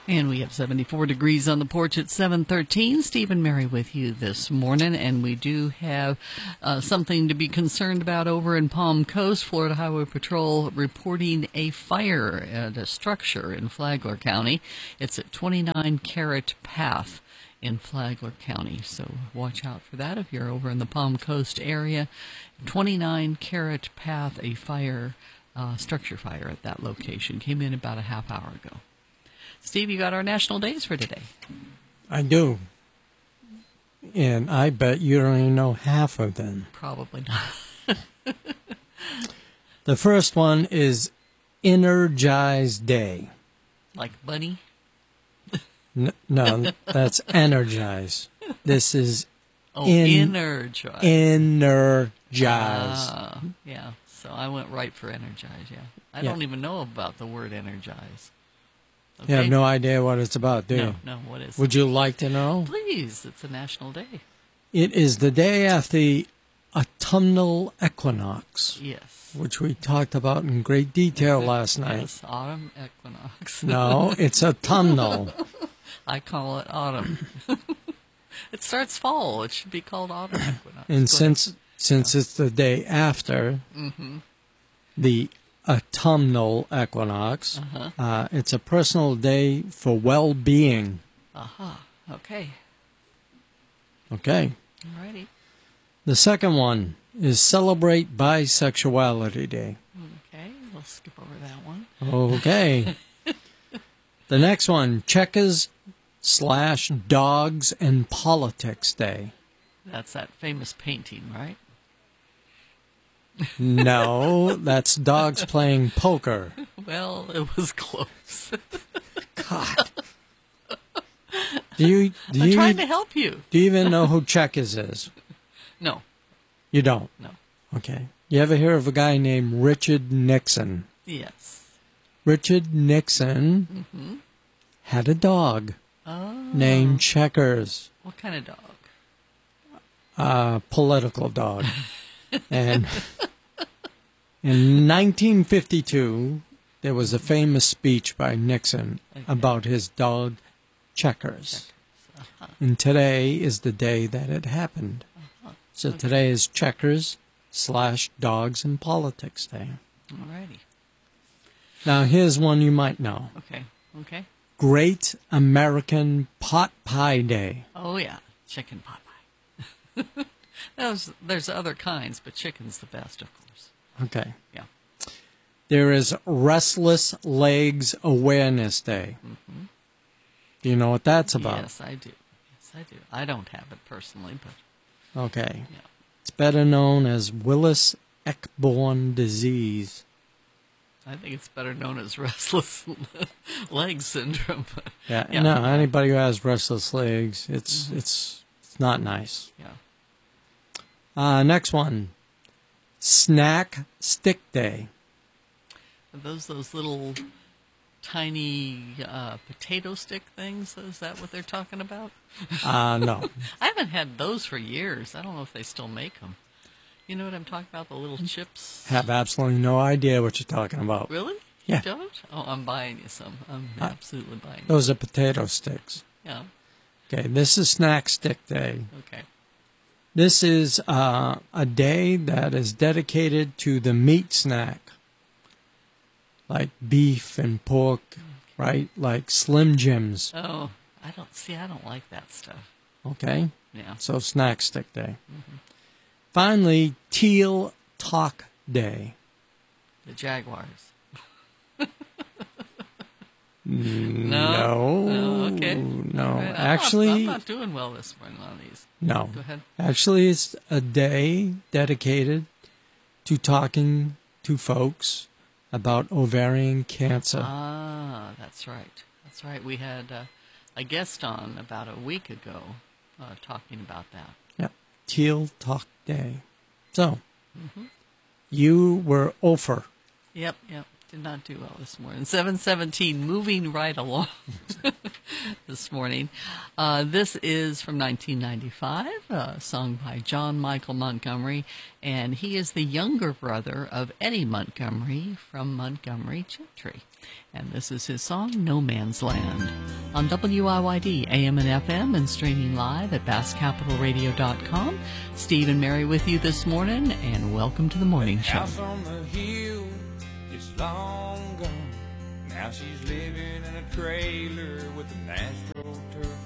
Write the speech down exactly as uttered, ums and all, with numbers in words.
And we have seventy-four degrees on the porch at seven thirteen. Steve and Mary with you this morning. And we do have uh, something to be concerned about over in Palm Coast. Florida Highway Patrol reporting a fire at a structure in Flagler County. It's at twenty-nine Carrot Path in Flagler County. So watch out for that if you're over in the Palm Coast area. twenty-nine Carrot Path, a fire, uh, structure fire at that location. Came in about a half hour ago. Steve, you got our national days for today. I do. And I bet you don't even know half of them. Probably not. The first one is Energize Day. Like bunny? N- no, that's energize. This is Oh, in- energize. energize. Ah, yeah, so I went right for energize, yeah. I Yeah. don't even know about the word energize. You have Okay? no idea what it's about, do you? No, no, what is Would it? you like to know? Please, it's a national day. It is the day after the autumnal equinox, Yes. which we talked about in great detail last night. Yes, autumn equinox. No, it's autumnal. I call it autumn. It starts fall. It should be called autumn equinox. And Go ahead. since since it's the day after Mhm. the autumnal equinox, Uh-huh. uh, it's a personal day for well-being. Aha, okay. Okay. Alrighty. The second one is Celebrate Bisexuality Day. Okay, we'll skip over that one. Okay. The next one, Checkers slash Dogs and Politics Day. That's that famous painting, right? No, that's dogs playing poker. Well, it was close. God. Do you do I'm you trying to help you. do you even know who Checkers is? No, You don't. no. Okay. You ever hear of a guy named Richard Nixon? Yes. Richard Nixon Mm-hmm. had a dog Oh. named Checkers, What kind of dog? a political dog. And in nineteen fifty-two, there was a famous speech by Nixon Okay. about his dog Checkers. Uh-huh. And today is the day that it happened. Uh-huh. So Okay. today is Checkers slash Dogs and Politics Day. Alrighty. Now here's one you might know. Okay. Okay. Great American Pot Pie Day. Oh yeah, chicken pot pie. Those, there's other kinds, but chicken's the best, of course. Okay. Yeah. There is Restless Legs Awareness Day. Mm-hmm. Do you know what that's about? Yes, I do. Yes, I do. I don't have it personally, but Okay. yeah. It's better known as Willis-Ekborn disease. I think it's better known as restless leg syndrome. But Yeah. Yeah. No, anybody who has restless legs, it's Mhm. it's it's not nice. yeah. Uh, next one. Snack Stick Day. Are those those little tiny uh, potato stick things? Is that what they're talking about? Uh, no. I haven't had those for years. I don't know if they still make them. You know what I'm talking about? The little chips? Have absolutely no idea what you're talking about. Really? Yeah. You don't? Oh, I'm buying you some. I'm Uh, absolutely buying you. Those are potato sticks. Yeah. Okay, this is Snack Stick Day. Okay. This is uh, a day that is dedicated to the meat snack, like beef and pork, right? Like Slim Jims. Oh, I don't see. I don't like that stuff. Okay, Yeah. so Snack Stick Day. Mhm. Finally, Teal Talk Day. The Jaguars. No, No, okay. no. All right, I'm not- Actually, I'm not doing well this morning on these. no. Go ahead. Actually, it's a day dedicated to talking to folks about ovarian cancer. Ah, that's right. That's right. We had uh, a guest on about a week ago uh, talking about that. Yep. Teal Talk Day. So, hmm you were over. Yep, yep. Did not do well this morning. seven seventeen, moving right along this morning. Uh, this is from nineteen ninety-five, uh, sung by John Michael Montgomery, and he is the younger brother of Eddie Montgomery from Montgomery Gentry. And this is his song, No Man's Land. on W I Y D, A M and F M, and streaming live at bass capital radio dot com. Steve and Mary with you this morning, and welcome to the morning show. House on the hill is long gone. Now she's living in a trailer with a natural turf